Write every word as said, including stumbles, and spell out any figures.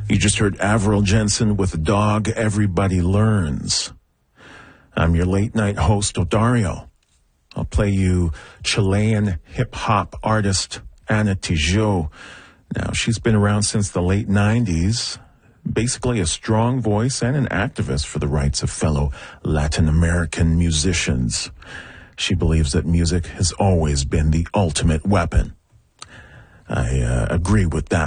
You just heard Avril Jensen with Dog Everybody Learns. I'm your late-night host, Odario. I'll play you Chilean hip-hop artist Ana Tijoux. Now, she's been around since the late nineties, basically a strong voice and an activist for the rights of fellow Latin American musicians. She believes that music has always been the ultimate weapon. I uh, agree with that.